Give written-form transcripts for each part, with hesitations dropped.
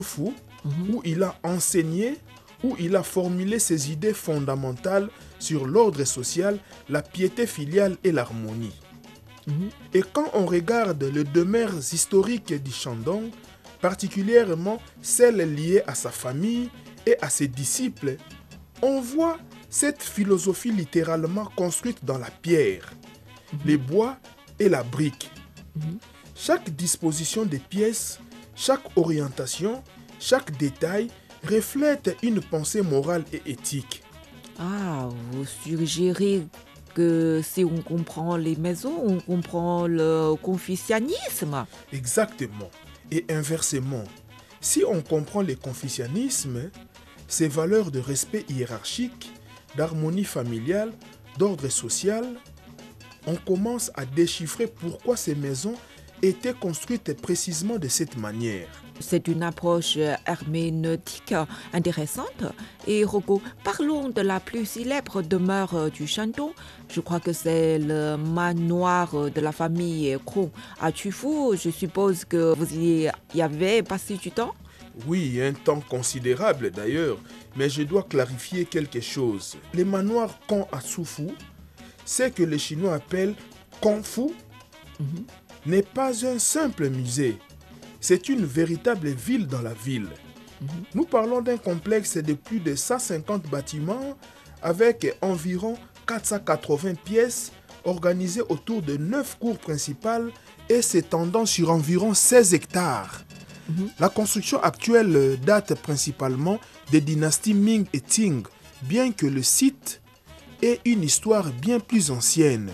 Fou, Mhm. où il a enseigné, où il a formulé ses idées fondamentales sur l'ordre social, la piété filiale et l'harmonie. Mhm. Et quand on regarde les demeures historiques du Shandong, particulièrement celles liées à sa famille et à ses disciples, on voit cette philosophie littéralement construite dans la pierre, les bois et la brique. Mhm. Chaque disposition des pièces, chaque orientation, chaque détail reflète une pensée morale et éthique. Ah, vous suggérez que si on comprend les maisons, on comprend le confucianisme. Exactement. Et inversement, si on comprend le confucianisme, ses valeurs de respect hiérarchique, d'harmonie familiale, d'ordre social, on commence à déchiffrer pourquoi ces maisons étaient construites précisément de cette manière. C'est une approche herméneutique intéressante. Et Rocco, parlons de la plus célèbre demeure du Shandong. Je crois que c'est le manoir de la famille Kong à Tufu. Je suppose que vous y avez passé du temps. Oui, un temps considérable d'ailleurs, mais je dois clarifier quelque chose. Le manoir Kong à Sufu, c'est que les Chinois appellent Kung Fu, Mhm. n'est pas un simple musée. C'est une véritable ville dans la ville. Mhm. Nous parlons d'un complexe de plus de 150 bâtiments avec environ 480 pièces organisées autour de 9 cours principales et s'étendant sur environ 16 hectares. Mhm. La construction actuelle date principalement des dynasties Ming et Qing, bien que le site ait une histoire bien plus ancienne.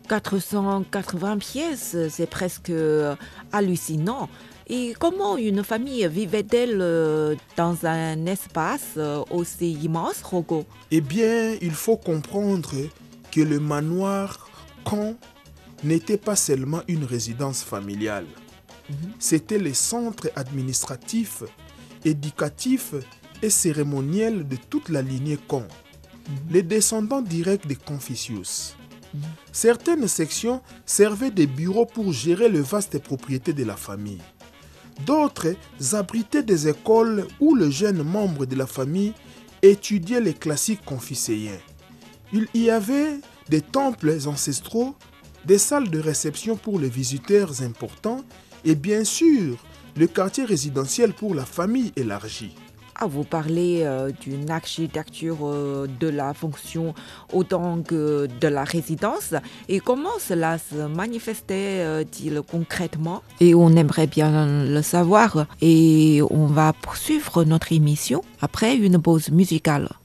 480 pièces, c'est presque hallucinant. Et comment une famille vivait-elle dans un espace aussi immense, Rocco? Eh bien, il faut comprendre que le manoir Kong n'était pas seulement une résidence familiale. Mhm. C'était le centre administratif, éducatif et cérémoniel de toute la lignée Kong, les descendants directs de Confucius. Mhm. Certaines sections servaient de bureaux pour gérer les vastes propriétés de la famille. D'autres abritaient des écoles où les jeunes membres de la famille étudiaient les classiques confucéens. Il y avait des temples ancestraux, des salles de réception pour les visiteurs importants et bien sûr le quartier résidentiel pour la famille élargie. Ah, vous parlez d'une architecture de la fonction autant que de la résidence. Et comment cela se manifestait-il concrètement? Et on aimerait bien le savoir. Et on va poursuivre notre émission après une pause musicale.